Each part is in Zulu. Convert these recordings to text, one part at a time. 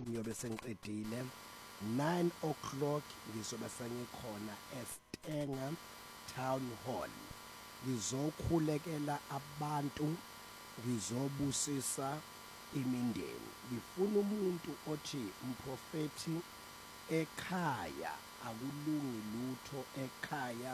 ngiyobe sengiqedile 9 o'clock ngizobe sengikhona eStenga Town Hall ngizokhulekela abantu ngizobusisa imindeni ngifuna umuntu othi umprofeti ekhaya akulungi lutho ekhaya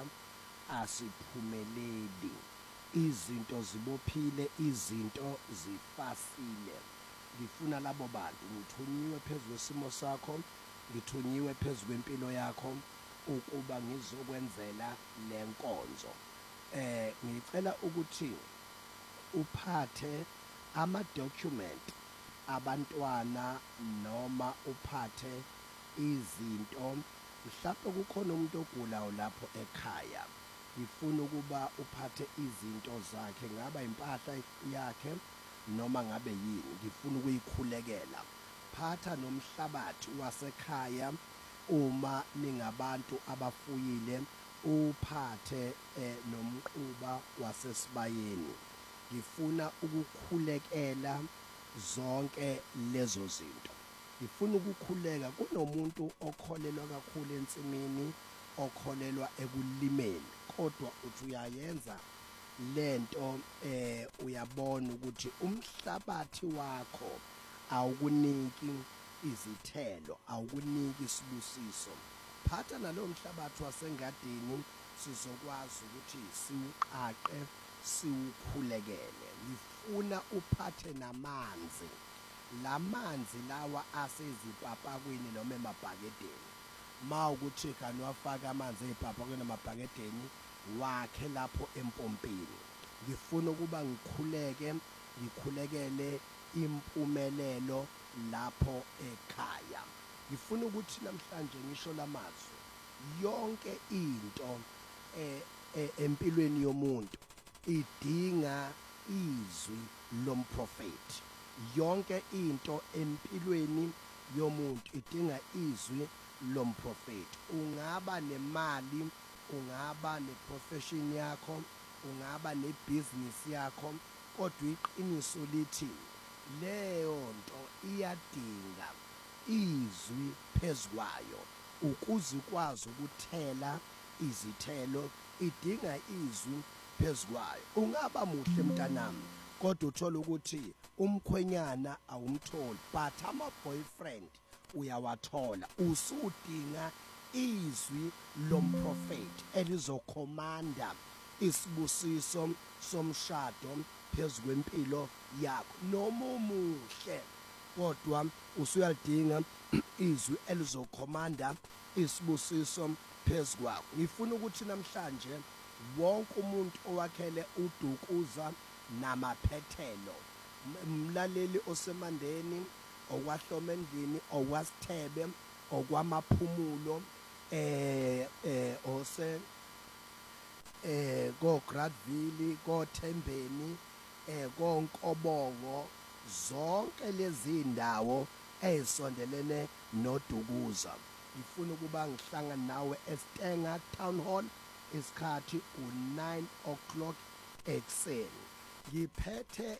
asiphumeleli izinto zibophile izinto zifasile ngifuna labo bantu ngithunyiwe phezulu kwesimo sakho ngithunyiwe phezulu kwempilo yakho ukuba ngizokwenzela lenkonzo ngicela ukuthi uphathe ama document abantwana noma uphathe izinto mhlawumbe kukhona umuntu ogulayo lapho ekhaya ngifuna ukuba uphathe izinto zakhe ngaba impahla yakhe noma ngabe yini ngifuna ukuyikhulekela phatha nomhlabathi wasekhaya uma ningabantu abafuyile uphathe nomquba wasesibayeni ngifuna ukukhulekela zonke lezo zinto ngifuna ukukhuleka kunomuntu okholelwa kakhulu ensimini okholelwa ekulimeni kodwa uthi uyayenza lento uyabona ukuthi umhlabathi wakho awukuniki izithelo awukuniki isibusiso phatha nalo mhlabathi wasengadini sizokwazi ukuthi siwuqaqe siwukhulekele ngifuna uphathe namanzi lamanzi lawa asezipapakweni noma emabhakedeni mawukuthi kanwafaka amanzi ezipapakweni namabhakedeni wakhe lapho empompini ngifuna ukuba ngikhulekele impumelelo lapho ekhaya ngifuna ukuthi namhlanje ngisho lamazwi yonke into empilweni yomuntu idinga izwi lomprofeti yonke into empilweni yomuntu idinga izwi lomprofeti ungaba nemali ungaba neprofession yakho ungaba nebusiness yakho kodwa iqiniso lithi leyo nto iyadinga izwi phezukwayo ukuze ukwazi ukuthela izithelo idinga izwi phezukwayo ungaba muhle mntanami kodwa uthola ukuthi umkhwenyana awumtholi but ama boyfriend uyawathola usudinga izwi lomprofeti elizokhomanda isibusiso somshado phezulu kwempilo yakho noma umuhle kodwa usuyalidinga izwi elizokhomanda isibusiso phezulu kwakho ngifuna ukuthi namhlanje wonke umuntu owakhele udukuza namaphethelo umlaleli osemandeni okwahlomendlini okwasithebe okwamaphumulo ose go Gradville go Thembeni konkobongo zonke lezi ndawo ezisondelene nodukuza ngifuna ukuba ngihlangana nawe eStenga Town Hall isikhathi u9 o'clock ekseni ngiphethe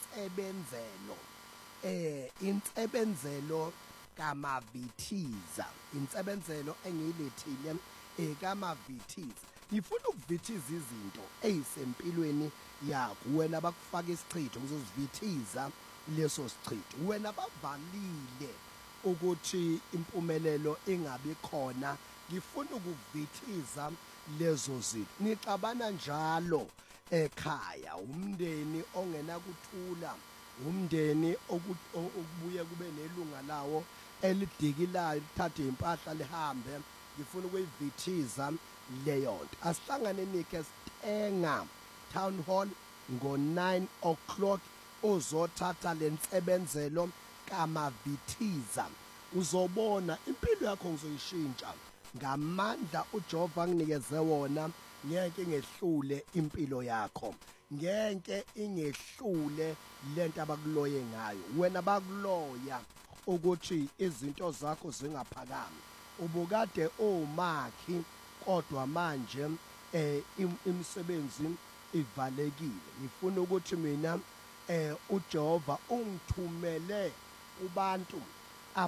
insebenzelo kaMavithiza insebenzelo engiyilethile kaMavithiza ngifuna ukuvithiza izinto ezisempilweni yakho wena abakufaka isichitho ngizozivithiza leso sichitho wena bavalile ukuthi impumelelo ingabe khona ngifuna ukuvithiza lezo zinto nixabana njalo ekhaya umndeni ongena kuthula umndeni okubuye kube nelunga lawo elidikilayo lithathe impahla lihambe ngifuna ukuyivithiza leyo nto asihlangane nike eStenga Town Hall ngo9 o'clock uzothatha lensebenzelo kaMavithiza uzobona impilo yakho ngizoyishintsha ngamandla uJehova nginikeze wona ngeke ngehlule impilo yakho ngeke ingehlule lento abakuloye ngayo wena bakuloya ukuthi izinto zakho zingaphakami ubukade omakhi kodwa manje imisebenzi ivalekile ngifuna ukuthi mina uJehova ungithumele ubantu